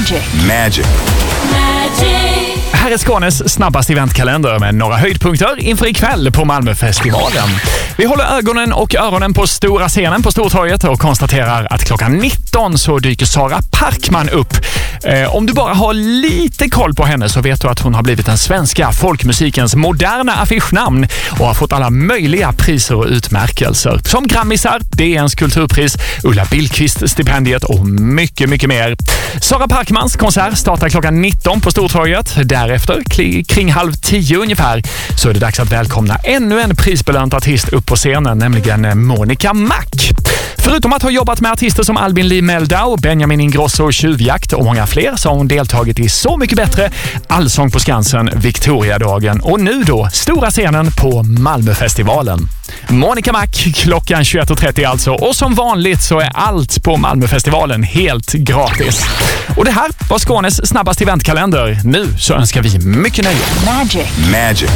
Magic. Här är Skånes snabbaste eventkalender med några höjdpunkter inför ikväll på Malmöfestivalen. Vi håller ögonen och öronen på stora scenen på Stortorget och konstaterar att klockan 19 så dyker Sara Parkman upp. Om du bara har lite koll på henne så vet du att hon har blivit den svenska folkmusikens moderna affischnamn och har fått alla möjliga priser och utmärkelser. Som Grammisar, DNs kulturpris, Ulla Billqvist-stipendiet och mycket, mycket mer. Sara Parkmans konsert startar klockan 19 på Stortorget. Därefter, kring 9:30 ungefär, så är det dags att välkomna ännu en prisbelönt artist upp på scenen, nämligen Monica Mac. Förutom att ha jobbat med artister som Albin Lee Meldau, Benjamin Ingrosso, Tjuvjakt och många fler så har hon deltagit i Så mycket bättre, Allsång på Skansen, Victoriadagen och nu då stora scenen på Malmöfestivalen. Monica Mac klockan 21:30 alltså, och som vanligt så är allt på Malmöfestivalen helt gratis. Och det här var Skånes snabbaste eventkalender. Nu så önskar vi mycket nöje. Magic.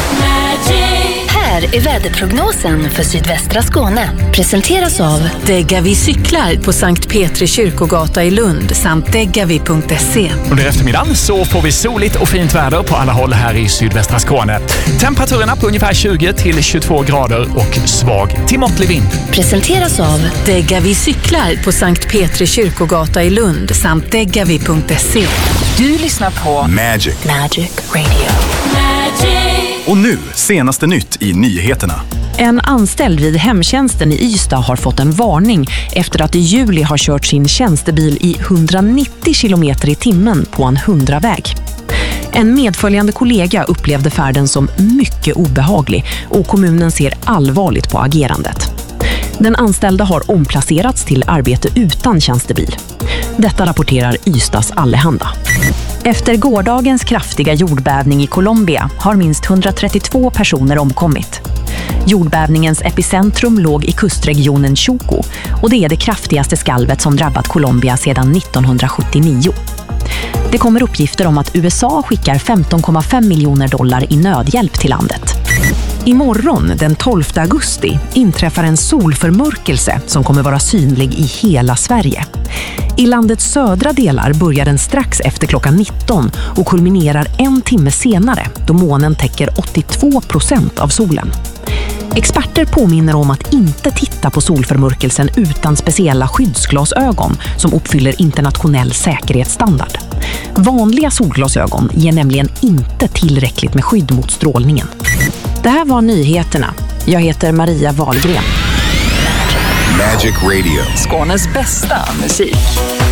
Här är väderprognosen för sydvästra Skåne. Presenteras av Degavi cyklar på Sankt Petri kyrkogata i Lund samt degavi.se. Under eftermiddagen så får vi soligt och fint väder på alla håll här i sydvästra Skåne. Temperaturerna på ungefär 20 till 22 grader och svag till måttlig vind. Presenteras av Degavi cyklar på Sankt Petri kyrkogata i Lund samt degavi.se. Du lyssnar på Magic Radio. Och nu, senaste nytt i nyheterna. En anställd vid hemtjänsten i Ystad har fått en varning efter att i juli har kört sin tjänstebil i 190 km i timmen på en 100-väg. En medföljande kollega upplevde färden som mycket obehaglig och kommunen ser allvarligt på agerandet. Den anställda har omplacerats till arbete utan tjänstebil. Detta rapporterar Ystads Allehanda. Efter gårdagens kraftiga jordbävning i Colombia har minst 132 personer omkommit. Jordbävningens epicentrum låg i kustregionen Choco och det är det kraftigaste skalvet som drabbat Colombia sedan 1979. Det kommer uppgifter om att USA skickar $15,5 miljoner i nödhjälp till landet. Imorgon, den 12 augusti, inträffar en solförmörkelse som kommer vara synlig i hela Sverige. I landets södra delar börjar den strax efter klockan 19 och kulminerar en timme senare då månen täcker 82% av solen. Experter påminner om att inte titta på solförmörkelsen utan speciella skyddsglasögon som uppfyller internationell säkerhetsstandard. Vanliga solglasögon ger nämligen inte tillräckligt med skydd mot strålningen. Det här var nyheterna. Jag heter Maria Wahlgren. Magic Radio. Skånes bästa musik.